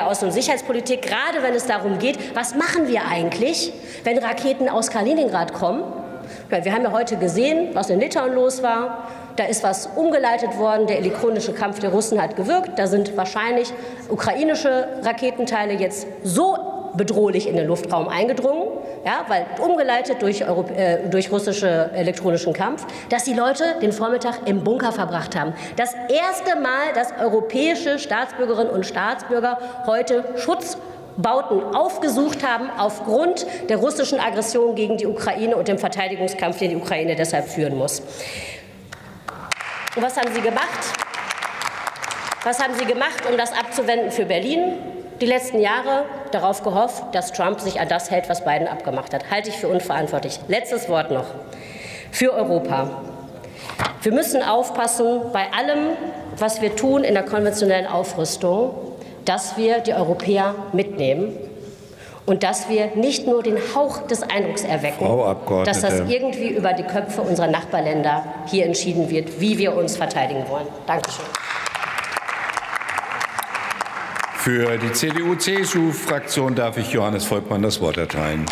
Außen- und Sicherheitspolitik, gerade wenn es darum geht, was machen wir eigentlich, wenn Raketen aus Kaliningrad kommen? Wir haben ja heute gesehen, was in Litauen los war. Da ist was umgeleitet worden. Der elektronische Kampf der Russen hat gewirkt. Da sind wahrscheinlich ukrainische Raketenteile jetzt so bedrohlich in den Luftraum eingedrungen, ja, weil umgeleitet durch russischen elektronischen Kampf, dass die Leute den Vormittag im Bunker verbracht haben. Das erste Mal, dass europäische Staatsbürgerinnen und Staatsbürger heute Schutzbauten aufgesucht haben aufgrund der russischen Aggression gegen die Ukraine und dem Verteidigungskampf, den die Ukraine deshalb führen muss. Und was haben Sie gemacht? Was haben Sie gemacht, um das abzuwenden für Berlin? Die letzten Jahre darauf gehofft, dass Trump sich an das hält, was Biden abgemacht hat. Halte ich für unverantwortlich. Letztes Wort noch für Europa. Wir müssen aufpassen bei allem, was wir tun in der konventionellen Aufrüstung, dass wir die Europäer mitnehmen und dass wir nicht nur den Hauch des Eindrucks erwecken, dass das irgendwie über die Köpfe unserer Nachbarländer hier entschieden wird, wie wir uns verteidigen wollen. Dankeschön. Für die CDU-CSU-Fraktion darf ich Johannes Volkmann das Wort erteilen.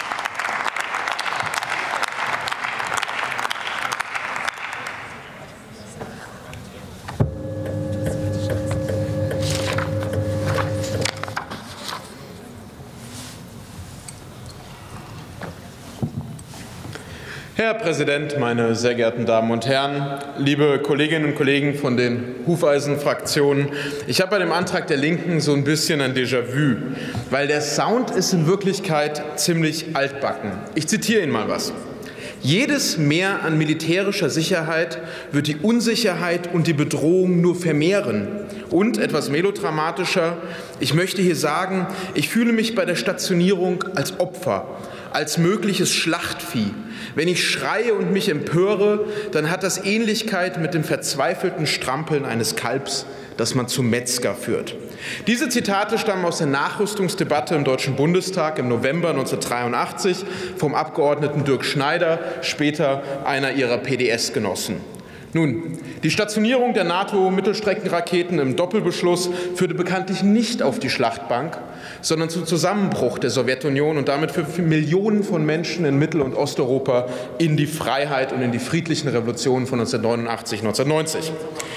Herr Präsident, meine sehr geehrten Damen und Herren, liebe Kolleginnen und Kollegen von den Hufeisen-Fraktionen! Ich habe bei dem Antrag der Linken so ein bisschen ein Déjà-vu, weil der Sound ist in Wirklichkeit ziemlich altbacken. Ich zitiere Ihnen mal was. Jedes Mehr an militärischer Sicherheit wird die Unsicherheit und die Bedrohung nur vermehren. Und etwas melodramatischer, ich möchte hier sagen, ich fühle mich bei der Stationierung als Opfer, als mögliches Schlachtvieh. Wenn ich schreie und mich empöre, dann hat das Ähnlichkeit mit dem verzweifelten Strampeln eines Kalbs, das man zum Metzger führt. Diese Zitate stammen aus der Nachrüstungsdebatte im Deutschen Bundestag im November 1983 vom Abgeordneten Dirk Schneider, später einer ihrer PDS-Genossen. Nun, die Stationierung der NATO-Mittelstreckenraketen im Doppelbeschluss führte bekanntlich nicht auf die Schlachtbank, sondern zum Zusammenbruch der Sowjetunion und damit für Millionen von Menschen in Mittel- und Osteuropa in die Freiheit und in die friedlichen Revolutionen von 1989, 1990.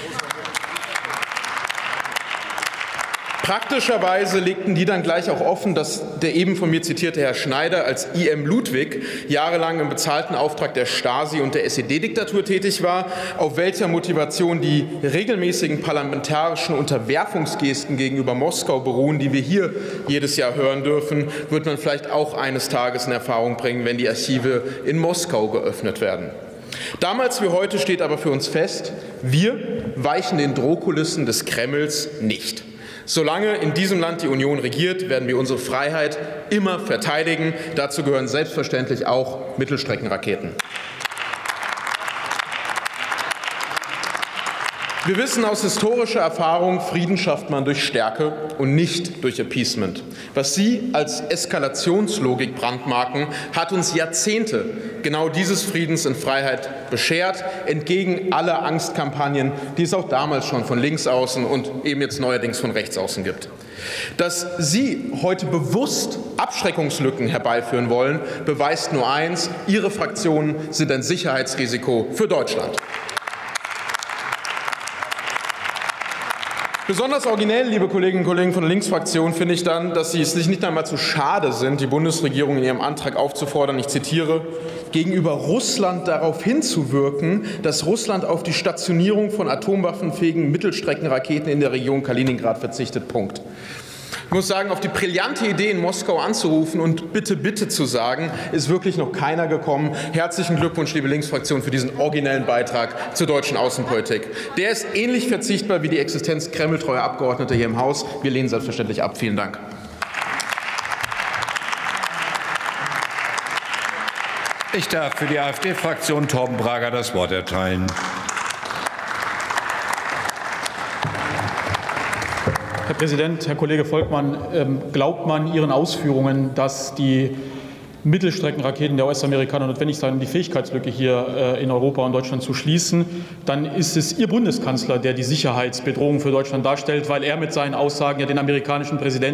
Praktischerweise legten die dann gleich auch offen, dass der eben von mir zitierte Herr Schneider als I.M. Ludwig jahrelang im bezahlten Auftrag der Stasi und der SED-Diktatur tätig war. Auf welcher Motivation die regelmäßigen parlamentarischen Unterwerfungsgesten gegenüber Moskau beruhen, die wir hier jedes Jahr hören dürfen, wird man vielleicht auch eines Tages in Erfahrung bringen, wenn die Archive in Moskau geöffnet werden. Damals wie heute steht aber für uns fest, wir weichen den Drohkulissen des Kremls nicht. Solange in diesem Land die Union regiert, werden wir unsere Freiheit immer verteidigen. Dazu gehören selbstverständlich auch Mittelstreckenraketen. Wir wissen aus historischer Erfahrung, Frieden schafft man durch Stärke und nicht durch Appeasement. Was Sie als Eskalationslogik brandmarken, hat uns Jahrzehnte genau dieses Friedens in Freiheit beschert, entgegen aller Angstkampagnen, die es auch damals schon von links außen und eben jetzt neuerdings von rechts außen gibt. Dass Sie heute bewusst Abschreckungslücken herbeiführen wollen, beweist nur eins: Ihre Fraktionen sind ein Sicherheitsrisiko für Deutschland. Besonders originell, liebe Kolleginnen und Kollegen von der Linksfraktion, finde ich dann, dass Sie es sich nicht einmal zu schade sind, die Bundesregierung in ihrem Antrag aufzufordern, ich zitiere, gegenüber Russland darauf hinzuwirken, dass Russland auf die Stationierung von atomwaffenfähigen Mittelstreckenraketen in der Region Kaliningrad verzichtet. Punkt. Ich muss sagen, auf die brillante Idee, in Moskau anzurufen und bitte, bitte zu sagen, ist wirklich noch keiner gekommen. Herzlichen Glückwunsch, liebe Linksfraktion, für diesen originellen Beitrag zur deutschen Außenpolitik. Der ist ähnlich verzichtbar wie die Existenz kremltreuer Abgeordneter hier im Haus. Wir lehnen selbstverständlich ab. Vielen Dank. Ich darf für die AfD-Fraktion Torben Brager das Wort erteilen. Herr Präsident, Herr Kollege Volkmann, glaubt man Ihren Ausführungen, dass die Mittelstreckenraketen der US-Amerikaner notwendig seien, um die Fähigkeitslücke hier in Europa und Deutschland zu schließen, dann ist es Ihr Bundeskanzler, der die Sicherheitsbedrohung für Deutschland darstellt, weil er mit seinen Aussagen ja den amerikanischen Präsidenten